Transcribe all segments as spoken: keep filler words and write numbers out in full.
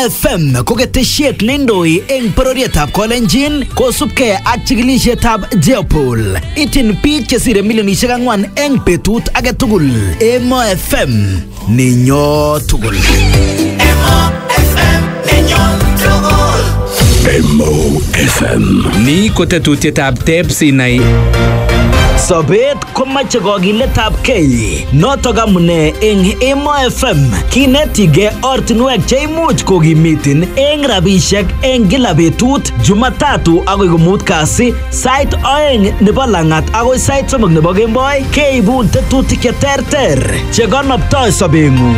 F M ko ketesiet neindoi eng bororietab Kolenjin kosubkei ak chikilisietab Jeopol. Itin biik chesire milionisiek ang'wan eng betut age tugul. Emo F M ninyo tugul. Emo F M ninyo tugul. Emo F M. Ni ko tetutietab Tebs inai. Sobet komache kogiletab kei. Notok amune eng Emo F M kinetige ortinwek cheimuch kokimitin eng rabisiek eng kila betut Jumatatu agoi komut kasi sait oeng nebo langat agoi sait somok nebo kemboi keibun tetutik cheterter chekonoptoi sobeng'ung.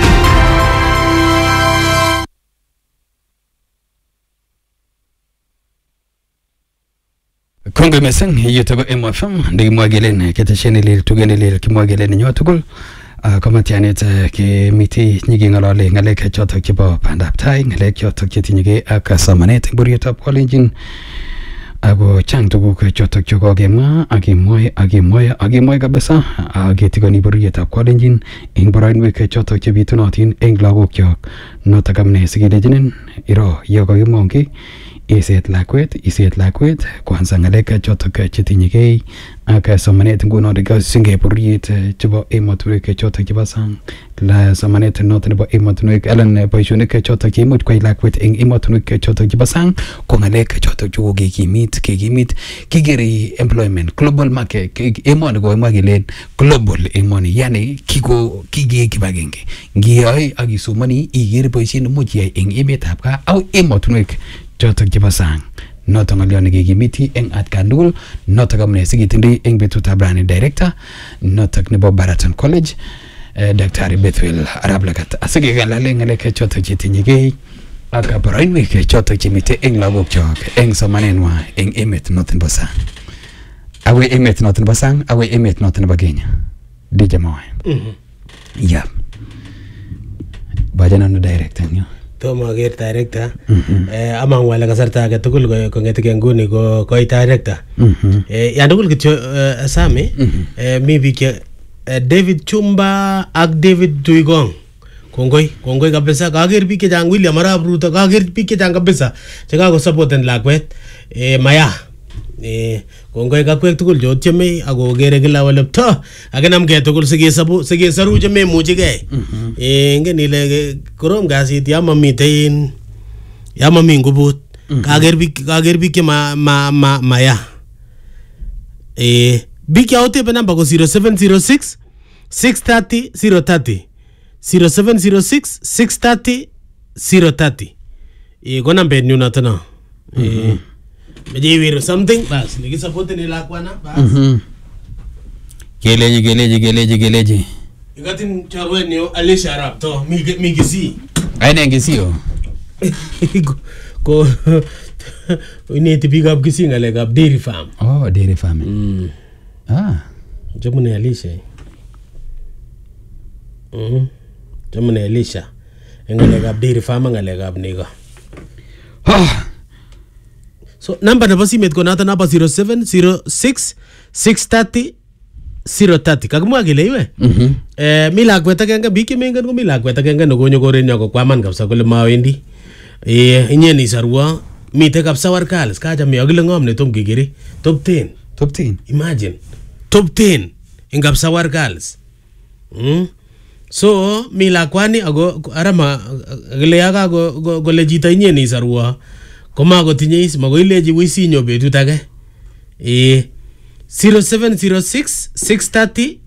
Kongo meseng youtube M F M ndikimwa gelen ketesheni lil tugeni lil kimwa gelen nyo tugul komatianet ke miti nyigi ngalale ngalek chotok chebo bandap tai ngalek chotok chetinyege ak somanet burietab Kolenjin ako chang tuguk chotok chokokemwa akimwoe akimwoe akimwoe kabisa aketikoni burietab Kolenjin eng boroinwek chotok chebitunotin eng lagokyok notok amune sikelechinin iro yokokimwongi iset lakwet iset lakwet kwanza ngalek chotok chetinyegei ak somanet nguno de singe buriet chebo emotunwek chotok chebo sang la somanet notok nebo emotunwek alan boisionik chotok cheimuch kwai lakwet eng emotunwek chotok chebo sang ko ngalek chotok chekokekimit kekimit kigeri employment global market emoni ko emwa kelen global emoni yani kiko kige kibagenge ngiyoe ak isomani igere boisiet nemuch iyai eng emetab gaa au emotunwek chotok chebo sang notok ngalyo nekikimiti eng atkan tugul notok amune sikitindoi eng betutab rani director notok nebo Baraton College eh, Daktari Bethwel Arap Lagat asikekalale ngalek chotok chetinyegei ak boroinwek chotok chemite eng lagokyok eng somanenwa eng emet notok nebo sang awe emet notok nebo sang awe emet notok nebo Kenya D J Moe mhm yeah bajana no director nyo Tomo ager director eh amang wala kasarta age tugul kongete nguni ko koi director eh ya tugul kityo Sami eh mi biik David Chumba ak David Tuigong kongoi kongoi kabisa kager biik chechang William Arap Ruto kager biik chechang kabisa chekako supporten lakwet eh maya eh kongoi kakwek tugul jotyeme ako gere kila wale to akenam ke tugul sikesabu sikesaru je memuchi ke eh ngen ile korom gasit ya mamitein ya mami ngubut kager bik kager bik ma ma maya eh bik ya ote namba ko zero seven zero six six three zero three zero zero seven zero six six three zero three eh ko namba ni unatana eh Mejiwiro something bas niki support ni lakwana bas mhm geleji geleji geleji geleji igatin charwe ni Alicia Arap to mi mi gisi aine gisio ko ini tipi gab gisi ngale gab dairy farm oh dairy farm mm. ah jamune Alicia mhm jamune Alicia ngale gab dairy farm ngale gab niga ah so number nebo simet ko nato namba zero seven zero six six three zero three kakimwa kele iwe mhm eh mi lakwet agenge biik chemengen ko mi lakwet agenge nekonyo korenyo ko kwaman kabisa kole mawendi eh inyen isarwa mite kabisa warkalis kaja mi akile ngom ne tom kigeri top ten top ten imagine top ten ing kabisa warkalis mm so mi lakwani ago arama akile yaga go go lejita inyen isarwa koma kotinye is makoileji wisinyo betut age eh zero seven zero six six three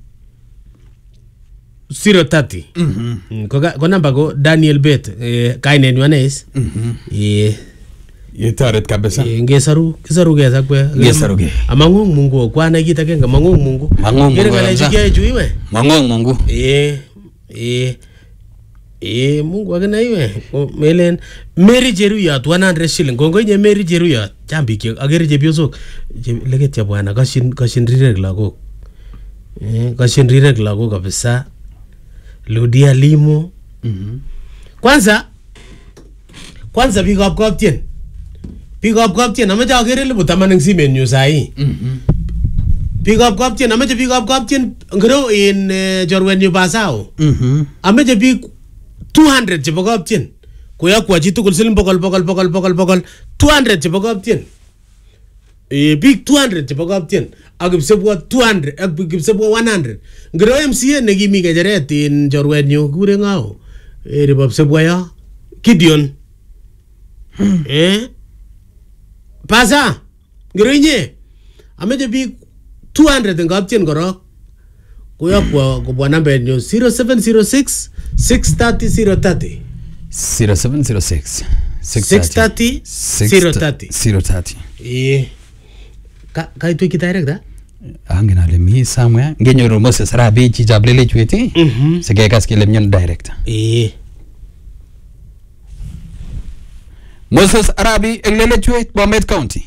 zero three mhm ko ko namba ko Daniel Bet eh kaine ni anes mhm eh yetaret kabisa eh ngesaru kisaru gesa kwe ngesaru ge amangung Mungu kwana kita kenga mangung Mungu mangung ngale jikia juiwe mangung Mungu eh eh Eh Mungu akena iwe melen Mary Jeruyot one hundred shilling kongo nye Mary Jeruyot chambi ki agere chepyosok leket cha bwana kashin kashin rirek lagok eh kashin rirek lagok kabisa Ludia Limo mhm kwanza kwanza pick up kaptien pick up kaptien amaje agere libu taman eng simen nyu sai mhm pick up kaptien amaje pick up kaptien ngoro in jorwen yu basao mhm amaje pick two hundred chebo kaptien koyokwo chitugul siling bokol bokol bokol bokol bokol two hundred chebo kaptien. Eh bik two hundred chebo kaptien ak kipsebwo two hundred ak kipsebwo one hundred. Ngiro M C A nekimi kecheret in chorwenyu kure ngao. Eh ribo kipsebwo yo Gideon. Eh Pasa ngiro inye ameche bik two hundred eng kaptien korok. Koyokwo kobwa nambet nyu zero seven zero six six thirty zero thirty. zero seven zero six six thirty zero thirty. zero thirty. Eh. Ka kaitu kidirect Angen ale mi somewhere ngenyoru Moses Arabi chichab lelechwet ii. Mhm. Sikekas kele mnyon director. Eh. Moses Arabi eng lelechwet Bomet County.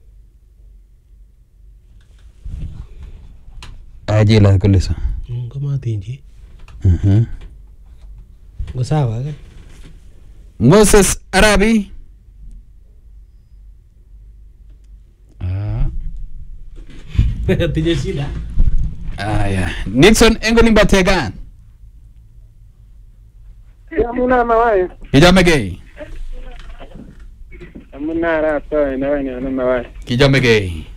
Ajila kulisa. Kama tinji. Mhm. Ngo sawa ke? Moses Arabi. Ah. Tinye shida. Aya. Nixon engoli Bategan. Amuna mawai. Kijamegei. Amuna rato ina wani ana mawai. Kijamegei.